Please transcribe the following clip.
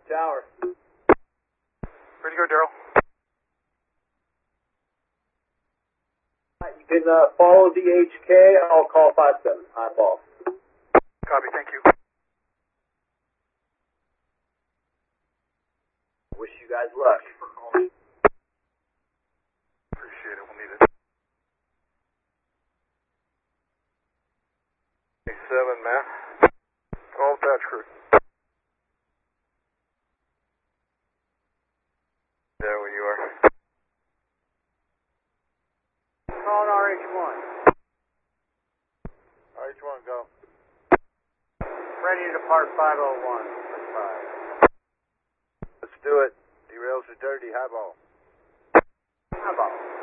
Tower. Ready to go, Daryl. You can follow DHK. I'll call 57. Eyeball. Copy, thank you. Wish you guys luck. Appreciate it, we'll need it. 7, man. All patch crew. There where you are. Calling RH1. RH1, go. Ready to depart 501. Let's do it. Derails are dirty, highball. Eyeball.